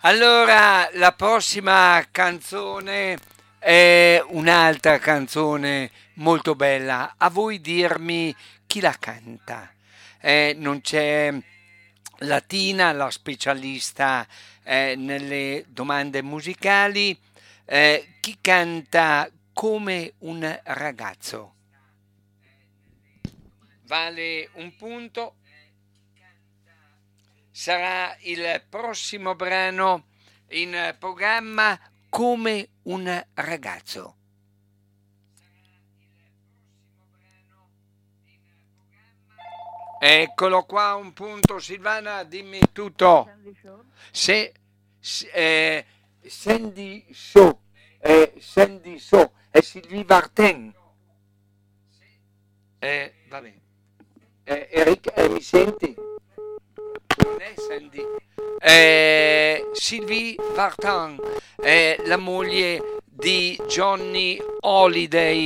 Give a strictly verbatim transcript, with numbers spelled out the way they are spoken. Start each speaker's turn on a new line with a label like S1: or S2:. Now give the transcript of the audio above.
S1: Allora, la prossima canzone è un'altra canzone molto bella. A voi dirmi chi la canta. Eh, non c'è Latina, la specialista eh, nelle domande musicali. Eh, chi canta come un ragazzo? Vale un punto. Sarà il prossimo brano in programma come un ragazzo. Eccolo qua, un punto. Silvana, dimmi tutto. Se, se- eh, Sandy Shaw, eh, Sandy Shaw e Sylvie Vartan. Eh, va bene. Eh, Eric, eh, mi senti? Non è Sandy. Eh, Sylvie Vartan è la moglie di Johnny Holiday.